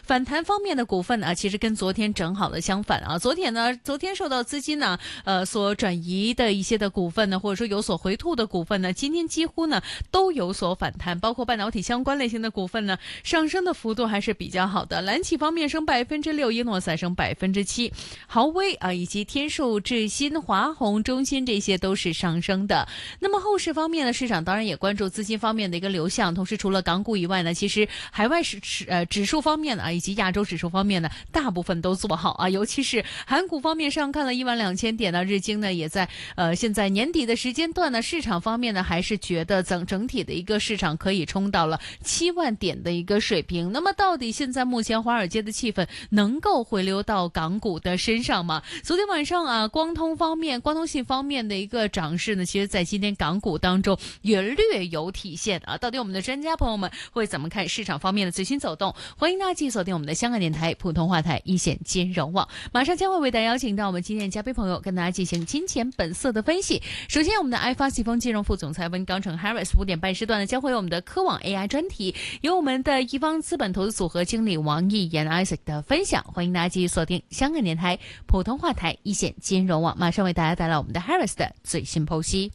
反弹方面的股份啊，其实跟昨天正好的相反啊。昨天受到资金呢所转移的一些的股份呢，或者说有所回吐的股份呢，今天几乎呢都有所反弹，包括半导体相关类型的股份呢，上升的幅度还是比较好的。蓝企方面升6%，英诺赛升7%，豪威啊以及天数、智新、华虹、中芯这些都是上升的。那么后市方面呢，市场当然也关注资金方面的一个流向，同时除了港股以外呢，其实海外指数方面啊，以及亚洲指数方面呢，大部分都做好啊，尤其是韩股方面上看了12000点呢，日经呢也在现在年底的时间段呢，市场方面呢还是觉得整体的一个市场可以冲到了7万点的一个水平。那么到底现在目前华尔街的气氛能够回流到港股的身上吗？昨天晚上啊，光通信方面的一个涨势呢，其实在今天港股当中也略有体现啊。到底我们的专家朋友们会怎么看市场方面的最新走动？欢迎大家继续锁定我们的香港电台普通话台一线金融网，马上将会为大家邀请到我们今天的嘉宾朋友跟大家进行金钱本色的分析。首先我们的爱发西风金融副总裁温刚成 Harris， 5点半时段呢将会有我们的科网 AI 专题，有我们的一方资本投资组合经理王毅言 Isaac 的分享。欢迎大家继续锁定香港电台普通话台一线金融网，马上为大家带来我们的 Harris 的最新剖析。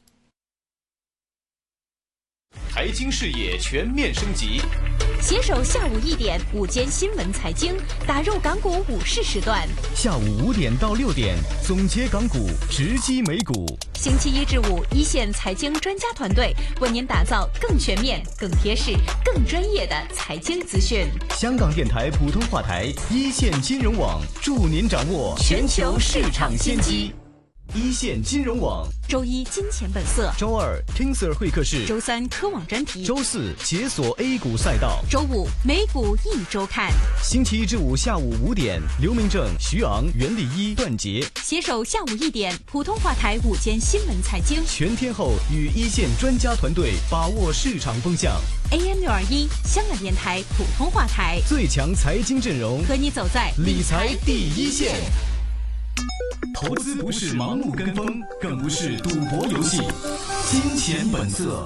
财经视野全面升级， 携手下午1点午间新闻财经，打入港股午市时段。 下午5点到6点，总结港股，直击美股。 星期1至5，一线财经专家团队为您打造更全面、更贴市、更专业的财经资讯。 香港电台普通话台一线金融网，助您掌握全球市场先机。一线金融网， 周一金钱本色， 周二 King会客室， 周三科网专题， 周四解锁 A 股赛道， 周五美股一周看。 星期1至5下午5点，刘明正、徐昂、袁立一、段杰携手下午1点普通话台午间新闻财经， 全天候与一线专家团队把握市场风向。 AM621香港电台普通话台， 最强财经阵容， 和你走在理财第一线。投资不是盲目跟风，更不是赌博游戏。金钱本色。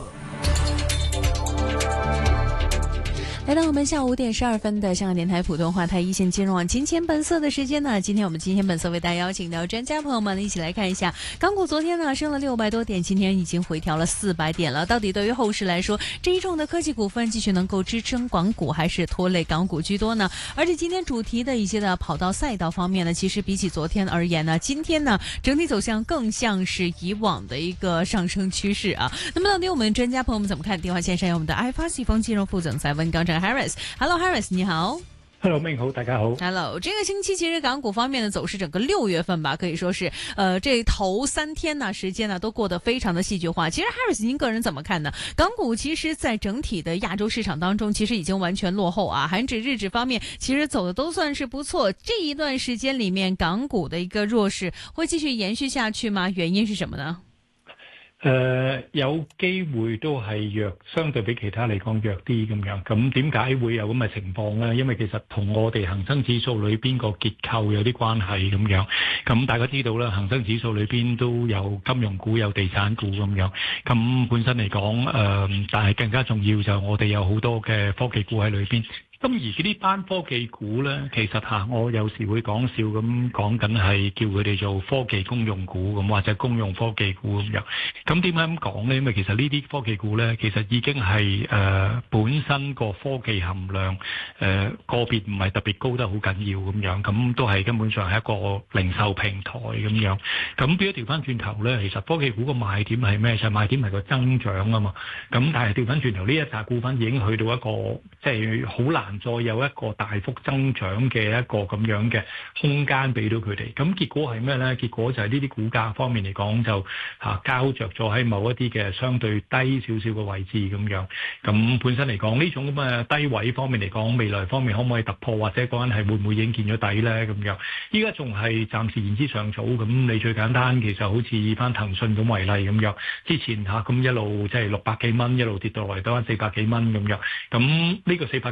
来到我们下午5点12分的香港电台普通话台一线金融网金钱本色的时间呢，今天我们金钱本色为大家邀请到专家朋友们一起来看一下港股昨天呢升了600多点，今天已经回调了400点了。到底对于后市来说，这一众的科技股份继续能够支撑港股，还是拖累港股居多呢？而且今天主题的一些的跑道赛道方面呢，其实比起昨天而言呢，今天呢整体走向更像是以往的一个上升趋势啊。那么到底我们专家朋友们怎么看？电话线上有我们的爱发西风金融副总裁温刚成Harris，Hello Harris， 你好。 Hello， 妹好，大家好。 Hello， 这个星期其实港股方面的走势，整个6月份吧，可以说是这头3天呢时间呢都过得非常的戏剧化。其实 Harris 您个人怎么看呢？港股其实在整体的亚洲市场当中，其实已经完全落后啊。韩指、日指方面其實走的都算是不錯。這一段時間裡面，港股的一個弱勢會繼續延續下去嗎？原因是什麼呢？ 有機會都係弱，相對比其他嚟講弱啲咁樣。咁點解會有咁嘅情況呢？因為其實同我哋恒生指數裏邊個結構有啲關係咁樣。咁大家知道啦，恒生指數裏邊都有金融股、有地產股咁樣。咁本身嚟講，但係更加重要就係我哋有好多嘅科技股喺裏邊。咁而呢班科技股呢，其實我有時會講笑咁講緊係叫佢哋做科技公用股咁，或者公用科技股咁樣。咁點解咁講呢？因為其實呢啲科技股呢，其實已經係本身個科技含量個別唔係特別高得好緊要咁樣，咁都係根本上係一個零售平台咁樣。咁變咗調翻轉頭呢，其實科技股個賣點係咩？就係賣點係個增長啊嘛。咁但係調翻轉頭呢一紮股份已經去到一個即係好難再有一個大幅增長嘅一個咁樣嘅空間俾到佢哋，咁結果係咩呢？結果就係呢啲股價方面嚟講就膠着咗喺某一啲嘅相對低少少嘅位置咁樣。咁本身嚟講呢種咁嘅低位方面嚟講，未來方面可唔可以突破，或者講緊係會唔會已經見咗底呢？咁樣依家仲係暫時言之尚早。咁你最簡單其實好似翻騰訊咁為例咁樣，之前咁一路即係600幾蚊一路跌到嚟得翻400幾蚊咁樣。咁呢個400幾蚊係咪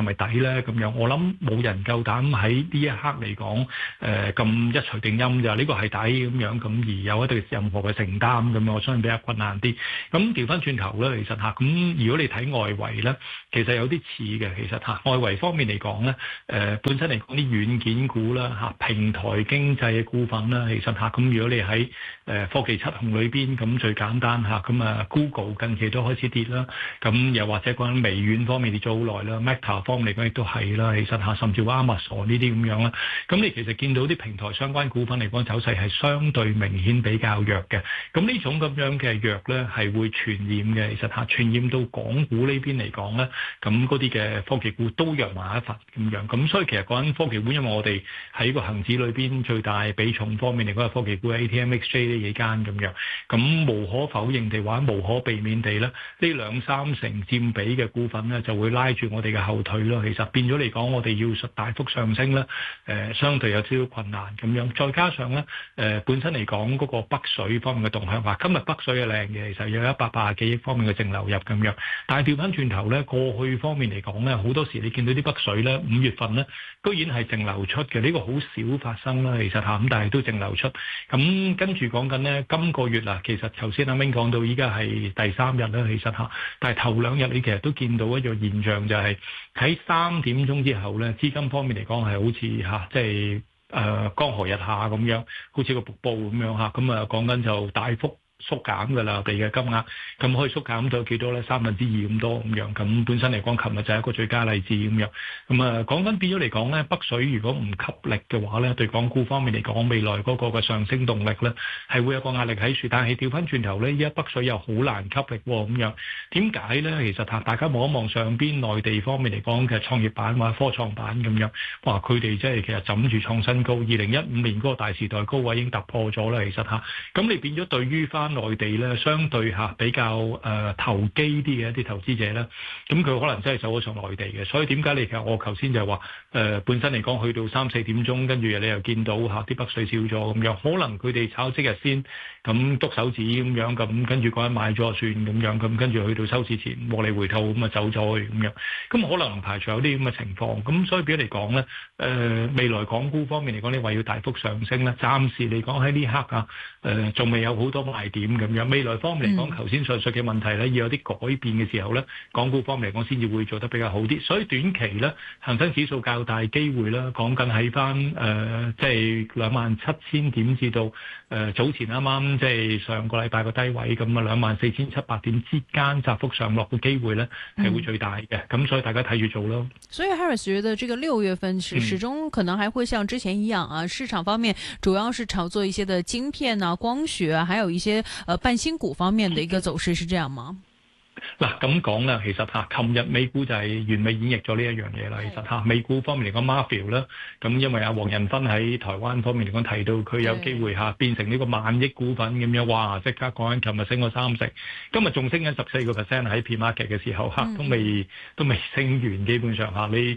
咪抵咧？咁樣我諗冇人夠膽喺呢一刻嚟講咁一錘定音就呢個係抵咁樣，咁而有一對任何嘅承擔咁樣，我相信比較困難啲。咁調翻轉頭咧，其實嚇咁如果你睇外圍咧，其實有啲似嘅。其實嚇外圍方面嚟講咧，本身嚟講啲軟件股啦嚇，平台經濟嘅股份啦，其實嚇咁如果你喺科技七雄裏邊，咁最簡單嚇咁啊 Google 近期都開始跌啦，咁又或者講緊微軟方面跌咗好耐啦 ，Meta 方面嚟講亦都係啦，其實嚇甚至話 Amazon 呢啲咁樣啦，咁你其實見到啲平台相關股份嚟講走勢係相對明顯比較弱嘅，咁呢種咁樣嘅弱咧係會傳染嘅，其實嚇傳染到港股呢邊嚟講咧，咁嗰啲嘅科技股都弱埋一份咁樣，咁所以其實講緊科技股，因為我哋喺個恆指裏邊最大比重方面嚟講係科技股 ATMXJ 呢幾間咁樣，咁無可否認地或者無可避免地咧，呢2-3成佔比嘅股份咧就會拉住我哋嘅後腿咯。其實變咗嚟講，我哋要大幅上升咧，相對有少少困難咁樣。再加上咧，本身嚟講嗰個北水方面嘅動向，話今日北水係靚嘅，其實有180幾億方面嘅淨流入咁樣。但係調翻轉頭咧，過去方面嚟講咧，好多時你見到啲北水咧，5月份咧，居然係淨流出嘅，呢個好少發生啦。其實嚇咁，但係都淨流出。咁跟住講緊咧，今個月其實頭先阿明講到依家係第3日啦，其實嚇，但係頭2日你其實都見到一個現象，就係喺3點鐘之後咧，資金方面嚟講係好似即係江河日下咁樣，好似個瀑布咁樣嚇，咁啊講緊就大幅縮減㗎啦，我哋嘅金額咁可以縮減到幾多咧？2/3咁多咁樣，咁本身嚟講，琴日就係一個最佳例子咁樣。咁啊，講緊變咗嚟講咧，北水如果唔吸力嘅話咧，對港股方面嚟講，未來嗰個嘅上升動力咧係會有個壓力喺處。但係調翻轉頭咧，依家北水又好難吸力喎咁樣。點解咧？其實大家望一望上邊內地方面嚟講嘅創業板或者科創板咁樣，哇！佢哋即係其實枕住創新高，2015年嗰個大時代高位已經突破咗啦。其實咁你變咗對於翻內地咧，相對比較投機啲嘅一啲投資者咧，咁佢可能真係走咗上內地嘅，所以點解你其實我頭先就話本身嚟講去到3-4點鐘，跟住你又見到啲北水少咗咁樣，可能佢哋炒即日先咁篤手指咁樣，咁跟住嗰陣買咗就算咁樣，咁跟住去到收市前獲利回吐咁啊走咗去咁樣，咁可能唔排除有啲咁嘅情況，咁所以比較嚟講咧，未來港股方面嚟講，你話要大幅上升咧，暫時嚟講喺呢刻仲未有好多賣點咁樣。未來方面嚟講，頭先上述嘅問題咧，要有啲改變嘅時候咧，港股方面嚟講先至會做得比較好啲。所以短期咧，恒生指數較大機會啦，講緊喺翻即係27,000點至到早前啱啱即係上個禮拜個低位咁啊24,700點之間窄幅上落嘅機會咧係會最大嘅。咁所以大家睇住做咯。 所以 Harris 覺得這個6月份始終可能還會像之前一樣啊，市場方面主要是炒作一些的晶片啊、光學啊，還有一些半新股方面的一個走勢，是這樣嗎？ 嗱咁講啦，其實琴日美股就係完美演繹咗呢一樣嘢啦。其實美股方面嚟講 Marvell 啦，咁因為阿黃仁勳喺台灣方面嚟講提到佢有機會變成呢個萬億股份咁樣，哇！即刻講緊琴日升咗30%，今日仲升緊14%喺 P-Market 嘅時候都未升完，基本上你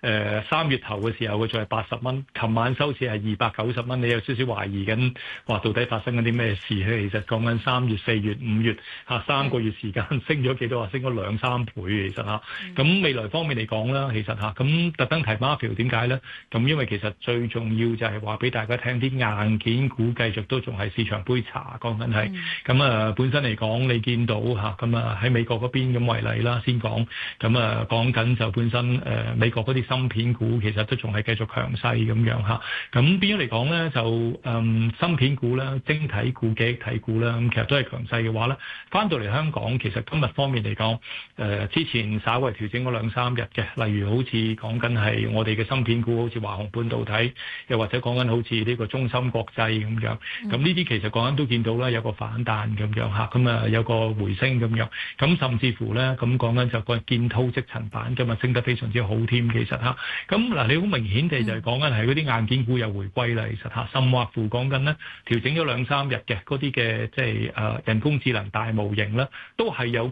3月頭嘅時候佢仲係80蚊，琴晚收市係290蚊，你有少少懷疑緊，哇！到底發生緊啲咩事咧？其實講緊3月、4月、5月3個月時間升咗幾多啊？升咗2-3倍，其實咁未來方面嚟講啦，其實咁特登提 Marvell 點解咧？咁因為其實最重要就係話俾大家聽，啲硬件股繼續都仲係市場杯茶，講緊係咁本身嚟講，你見到咁喺美國嗰邊咁為例啦，先講咁講緊就本身美國嗰啲芯片股其實都仲係繼續強勢咁樣咁變咗嚟講咧就芯片股啦、晶體股、記憶體股啦，咁其實都係強勢嘅話咧，翻到嚟香港其實今日方面嚟講，之前稍微調整咗2-3日嘅，例如好似講緊係我哋嘅芯片股，好似華虹半導體，又或者講緊好似呢個中芯國際咁樣，咁呢啲其實講緊都見到啦，有個反彈咁樣咁有個回升咁樣，咁甚至乎咧咁講緊就個建滔積層板今日升得非常之好添，其實咁嗱你好明顯地就係講緊係嗰啲硬件股又回歸啦，其實甚或乎講緊咧調整咗2-3日嘅嗰啲嘅即係人工智能大模型啦，都係有個回歸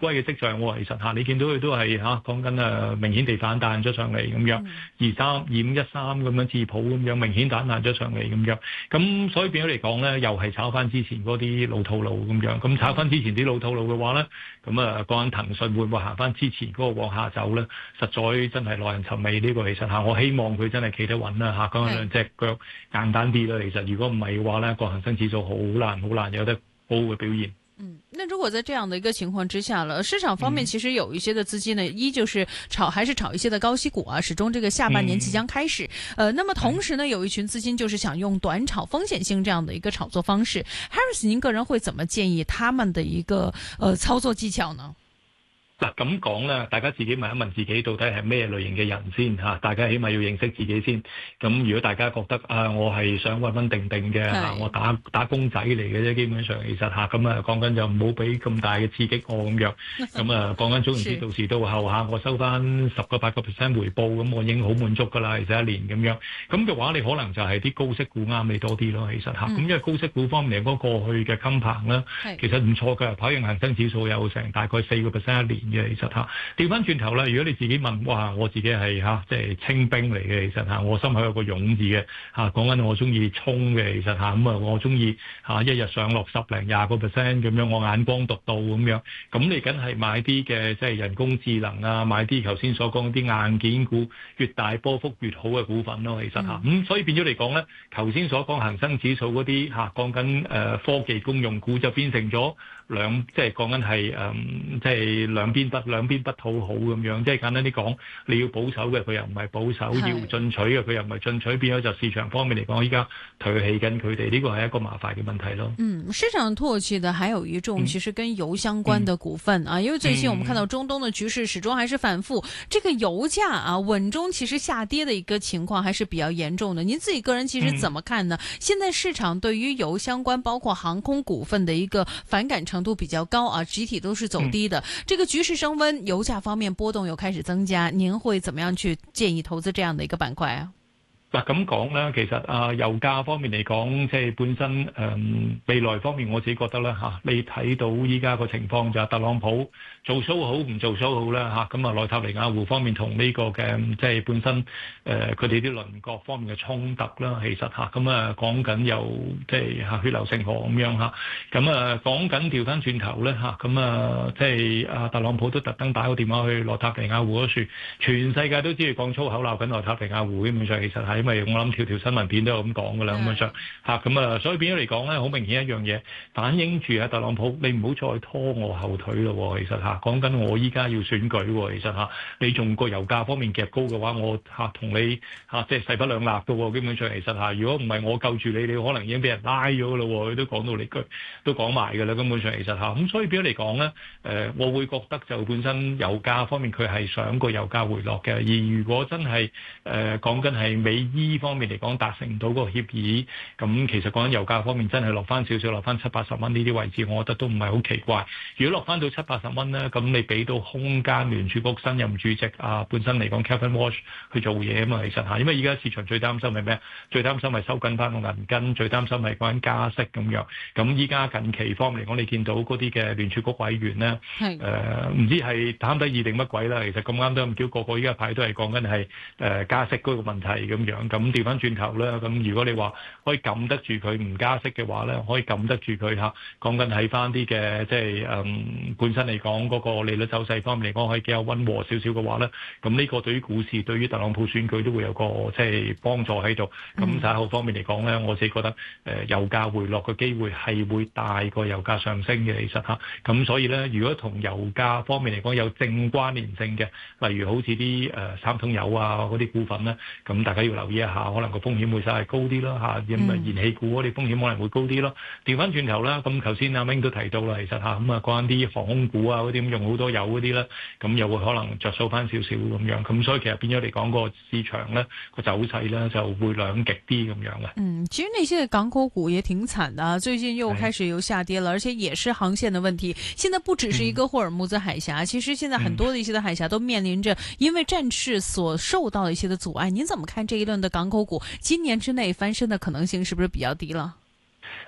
歸嘅跡象喎。其實嚇你見到佢都係講緊明顯地反彈咗上嚟咁樣，232513咁樣字譜咁樣明顯反彈咗上嚟咁樣，咁所以變咗嚟講咧，又係炒翻之前嗰啲老套路咁樣，咁炒翻之前啲老套路嘅話咧，咁講緊騰訊會唔會行翻之前嗰個往下走咧？實在真係耐人尋味呢個，其實嚇我希望佢真係企得穩啦嚇，講緊兩隻腳簡單啲啦。其實如果唔係嘅話咧，個恒生指數好難有得好好嘅表現。 那如果在這樣的一個情況之下了，市場方面其實有一些的資金呢，依舊是還是炒一些的高息股啊，始終這個下半年即將開始。那麼同時呢，有一群資金就是想用短炒風險性這樣的一個炒作方式。Harris，您個人會怎麼建議他們的一個操作技巧呢？ 嗱咁講咧，大家自己問一問自己，到底係咩類型嘅人先嚇？大家起碼要認識自己先。咁如果大家覺得我係想穩穩定定嘅嚇，我打工仔嚟嘅啫，基本上其實嚇咁講緊就唔好俾咁大嘅刺激我咁樣。咁講緊總言之，到時到後下我收翻8%回報，咁我已經好滿足㗎啦。其實一年咁樣，咁嘅話你可能就係啲高息股啱你多啲咯。其實嚇，咁因為高息股方面嚟講，過去嘅襟棚咧，其實唔錯嘅，跑贏恒生指數有成大概4%一年。其實嚇調翻轉頭啦，如果你自己問，哇，我自己係即係清兵嚟嘅，其實嚇我心口有個勇字嘅嚇，講緊我中意衝嘅，其實嚇咁我中意一日上落10-20%咁樣，我眼光獨到咁樣，咁你梗係買啲嘅即係人工智能啊，買啲頭先所講啲硬件股，越大波幅越好嘅股份咯，其實嚇咁所以變咗嚟講咧，頭先所講恒生指數嗰啲講緊科技公用股就變成咗即係講緊係即係兩邊不討好咁樣，即係簡單啲講，你要保守嘅佢又唔係保守，要進取嘅佢又唔係進取，變咗就市場方面嚟講，依家唾棄緊佢哋，呢個係一個麻煩嘅問題咯。 市場唾棄的還有一種其實跟油相關的股份因為最近我們看到中東的局勢始終還是反覆，這個油價穩中其實下跌的一個情況還是比較嚴重的。您自己個人其實怎麼看呢？現在市場對於油相關包括航空股份的一個反感程度比較高集體都是走低的。這個局勢升溫，油價方面波動又開始增加，您會怎麼樣去建議投資這樣的一個板塊啊？ 嗱咁講咧，其實油價方面嚟講，即係本身未來方面，我自己覺得咧你睇到依家個情況就係特朗普做 show 好唔做 show 好啦咁內塔尼亞胡方面同呢個嘅即係本身佢哋啲鄰國方面嘅衝突啦，其實咁講緊又即係血流成河咁樣咁講緊調翻轉頭咧即係特朗普都特登打個電話去內塔尼亞胡嗰處，全世界都知佢講粗口鬧緊內塔尼亞胡，基本上其實係因為我諗條新聞片都有咁講噶啦，咁樣所以變咗嚟講咧，好明顯一樣嘢反映住特朗普，你唔好再拖我後腿咯。其實講緊我依家要選舉，其實你仲個油價方面夾高嘅話，我同你即係勢不兩立噶。基本上其實如果唔係我救住你，你可能已經俾人拉咗噶啦。佢都講到你句都講埋噶啦。根本上其實咁，所以變咗嚟講咧，我會覺得就本身油價方面佢係想個油價回落嘅。而如果真係講緊係美依方面嚟講達成到嗰個協議，咁其實講緊油價方面真係落翻少少，落翻70-80蚊呢啲位置，我覺得都唔係好奇怪。如果落翻到70-80蚊咧，咁你俾到空間聯儲局新任主席本身嚟講 Kevin Walsh 去做嘢啊嘛，其實因為而家市場最擔心係咩？最擔心係收緊翻個銀根，最擔心係講緊加息咁樣。咁依家近期方面嚟講，你見到嗰啲嘅聯儲局委員咧，唔知係貪得意定乜鬼啦。其實咁啱都唔叫個個依家排都係講緊係加息嗰個問題咁樣。咁調翻轉頭咧，咁如果你話可以撳得住佢唔加息嘅話咧，可以撳得住佢講緊喺翻啲嘅即係本身嚟講嗰個利率走勢方面嚟講可以比較溫和少少嘅話咧，咁呢個對於股市對於特朗普選舉都會有個即係幫助喺度。咁稍後方面嚟講咧，我自己覺得油價回落嘅機會係會大過油價上升嘅，其實咁所以咧，如果同油價方面嚟講有正關聯性嘅，例如好似啲三桶油嗰啲股份咧，咁大家要留意一下，可能個風險會稍為高啲啦因為燃氣股嗰啲風險可能會高啲咯。調翻轉頭啦，咁頭先阿明都提到啦，其實咁關啲航空股嗰啲咁用好多油嗰啲咧，咁又會可能着數翻少少咁樣，咁所以其實變咗嚟講個市場咧個走勢咧就會兩極啲咁樣嘅。 其實那些港口股也挺慘的，最近又開始有下跌了，而且也是航線的問題。現在不只是一個霍爾木茲海峽，其實現在很多的一些的海峽都面臨着因為戰事所受到的一些的阻礙。您怎麼看這一輪的港口股今年之內翻身的可能性是不是比較低了？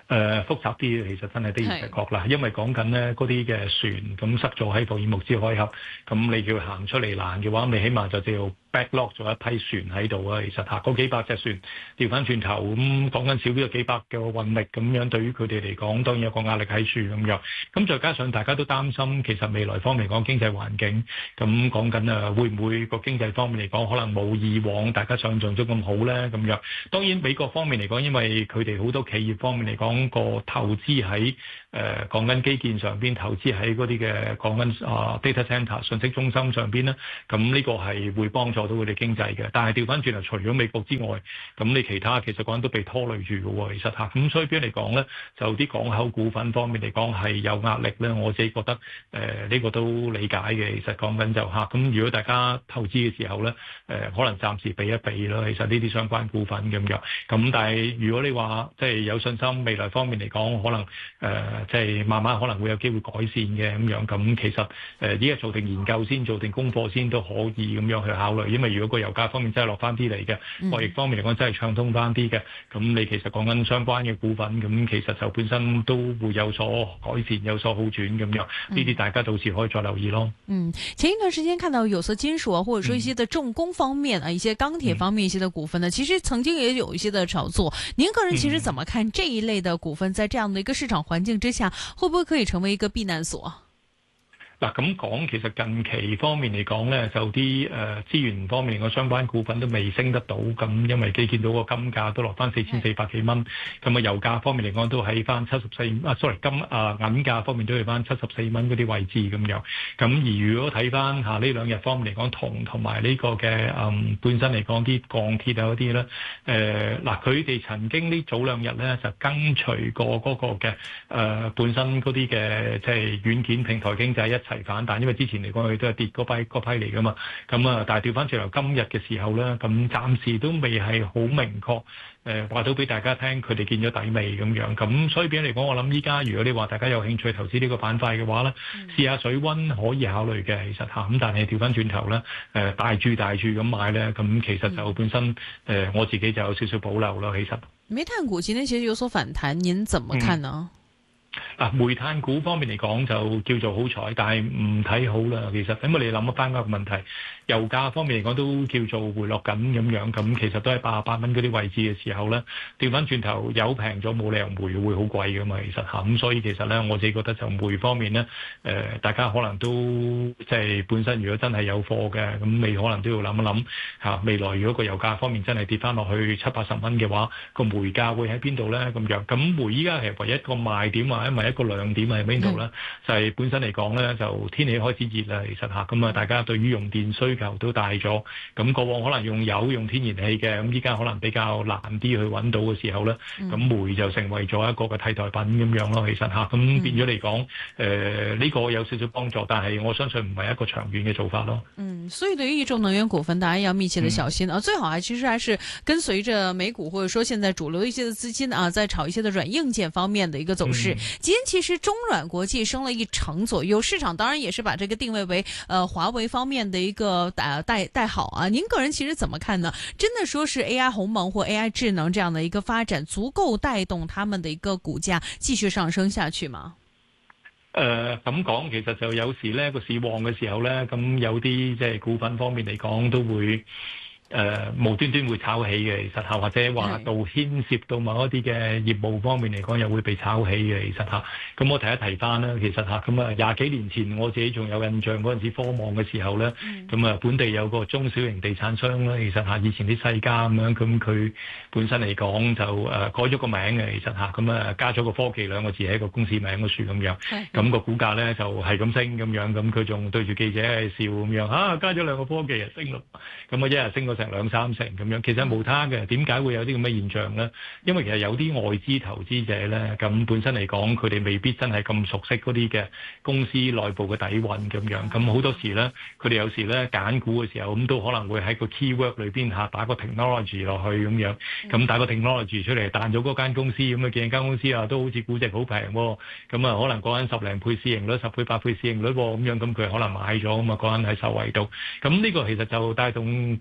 複雜啲，其實真係的而且確啦，因為講緊呢嗰啲嘅船咁塞咗喺霍爾木茲海峽，咁你叫行出嚟難嘅話，你起碼就叫 backlog 咗一批船喺度啊。其實嗰幾百隻船調翻轉頭，咁講緊少啲幾百嘅運力咁樣，對於佢哋嚟講當然有個壓力喺處咁樣。咁再加上大家都擔心，其實未來方面嚟講經濟環境，咁講緊會唔會個經濟方面嚟講可能冇以往大家想象中咁好咧咁樣。當然美國方面嚟講，因為佢哋好多企業方面嚟講，個投資喺講緊基建上邊，投資喺嗰啲嘅講緊data center 信息中心上邊咧，咁呢個係會幫助到佢哋經濟嘅。但係調翻轉頭，除咗美國之外，咁你其他其實講緊都被拖累住嘅喎。其實咁所以邊嚟講咧，就啲港口股份方面嚟講係有壓力咧。我自己覺得呢個都理解嘅。其實講緊就咁如果大家投資嘅時候咧，可能暫時避一避咯。其實呢啲相關股份咁樣。咁但係如果你話即係有信心未來方面嚟講，可能即係慢慢可能會有機會改善嘅咁樣。咁其實依家做定研究先，做定功課先都可以咁樣去考慮。因為如果個油價方面真係落翻啲嚟嘅，貿易方面嚟講真係暢通翻啲嘅，咁你其實講緊相關嘅股份，咁其實就本身都會有所改善，有所好轉咁樣。呢啲大家到時可以再留意咯。 前一段時間看到有色金屬啊，或者說一些的重工方面啊，一些鋼鐵方面一些的股份呢，其實曾經也有一些的炒作。您個人其實怎麼看這一類的股份，在這樣的一個市場環境之下，會不會可以成為一個避難所？ 嗱咁講，其實近期方面嚟講咧，就啲資源方面個相關股份都未升得到，咁因為你見到個金價都落翻4400幾蚊，咁啊油價方面嚟講都喺翻銀價方面都喺翻74蚊嗰啲位置咁樣。咁而如果睇翻呢兩日方面嚟講，銅同埋呢個嘅本身嚟講啲鋼鐵啊嗰啲咧，佢哋曾經呢早兩日咧就跟隨過嗰個嘅本身嗰啲嘅即係軟件平台經濟一齊反彈，因為之前嚟講佢都係跌嗰批嚟噶嘛，咁啊，但係調翻轉頭今日嘅時候咧，咁暫時都未係好明確，話到俾大家聽，佢哋見咗底未咁樣，咁所以變咗嚟講，我諗依家如果你話大家有興趣投資呢個板塊嘅話咧，試下水溫可以考慮嘅，其實咁但係調翻轉頭咧，大注咁買咧，咁其實就本身我自己就有少少保留咯，其實。 煤炭股今天其實有所反彈，您怎麼看呢？ 煤炭股方面嚟講就叫做好彩，但係唔睇好啦。其實因為你諗翻個問題，油價方面嚟講都叫做回落緊咁樣，咁其實都係88蚊嗰啲位置嘅時候咧，調翻轉頭油平咗，冇理由煤會好貴噶嘛。其實咁所以其實咧，我自己覺得就煤方面咧，大家可能都即係本身如果真係有貨嘅，咁你可能都要諗一諗未來如果個油價方面真係跌翻落去70-80蚊嘅話，個煤價會喺邊度咧咁樣？咁煤依家係唯一一個賣點因為一個亮點喺邊度咧，就係本身嚟講咧，就天氣開始熱啦，其實咁啊，大家對於用電需求都大咗。咁過往可能用油、用天然氣嘅，咁依家可能比較難啲去揾到嘅時候咧，咁煤就成為咗一個嘅替代品咁樣咯，其實咁變咗嚟講，呢個有少少幫助，但係我相信唔係一個長遠嘅做法咯。 所以對於一眾能源股份，大家要密切的小心最好其實還是跟隨着美股或者說現在主流一些的資金在炒一些的軟硬件方面的一個走勢。今天其實中軟國際升了1成左右，市場當然也是把這個定位為華為方面的一個帶好啊。您個人其實怎麼看呢？真的說是 AI 鴻蒙或 AI 智能這樣的一個發展足夠帶動他們的一個股價繼續上升下去嗎？ 咁講，其實就有時呢個市旺嘅時候呢，咁有啲即係股份方面嚟講都會。無端端會炒起嘅，其實或者話到牽涉到某一啲嘅業務方面嚟講，又會被炒起嘅，其實咁我提一提翻啦，其實咁20幾年前我自己仲有印象嗰陣時科網嘅時候咧，咁本地有個中小型地產商啦，其實以前啲世家咁樣，咁佢本身嚟講就改咗個名嘅，其實咁加咗個科技兩個字喺個公司名嗰處咁樣，咁個股價咧就係咁升咁樣，咁佢仲對住記者係笑咁樣，加咗兩個科技就升咯，咁一日升個成2-3成咁樣，其實冇他嘅。點解會有啲咁嘅現象呢？因為其實有啲外資投資者呢，咁本身嚟講，佢哋未必真係咁熟悉嗰啲嘅公司內部嘅底蘊咁樣。咁好多時呢，佢哋有時呢揀股嘅時候，咁都可能會喺個 keyword 裏邊打個 technology 落去咁樣。咁打個 technology 出嚟，彈咗嗰間公司咁啊，見間公司都好似估值好平喎。咁啊，可能嗰間10零倍市盈率、10倍、8倍市盈率咁樣，咁佢可能買咗咁啊，嗰間喺受惠度。咁呢個其實就帶動翻頭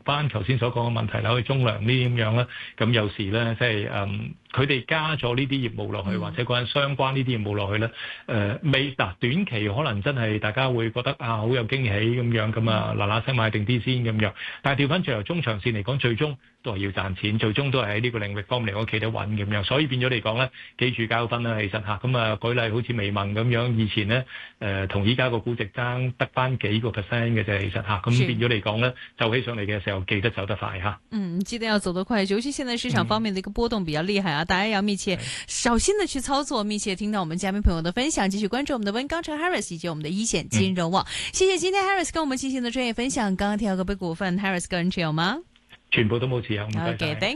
先所講嘅問題啦，去沖涼呢啲咁樣啦，咁有時咧即係佢哋加咗呢啲業務落去，或者嗰陣相關呢啲業務落去咧，短期可能真係大家會覺得好有驚喜咁樣，咁啊嗱聲買定啲先咁樣。但係調翻轉由中長線嚟講，最終都係要賺錢，最終都係喺呢個領域方面嚟講企得穩咁樣。所以變咗嚟講咧，記住教訓啦，其實嚇咁啊，舉例好似微盟咁樣，以前咧同依家個估值爭得翻幾個 percent 嘅啫，其實嚇咁變咗嚟講咧，走起上嚟嘅時候記得走得快嚇。 記得要走得快，尤其現在市場方面的一個波動比較厲害啊，大家要密切小心的去操作，密切聽到我們嘉賓朋友的分享，繼續關注我們的溫鋼城 Harris 以及我們的一線金融網。謝謝今天 Harris 跟我們進行的專業分享。剛剛提到個別股份 Harris 個人持有嗎？ 全部都冇持有。 OK，thank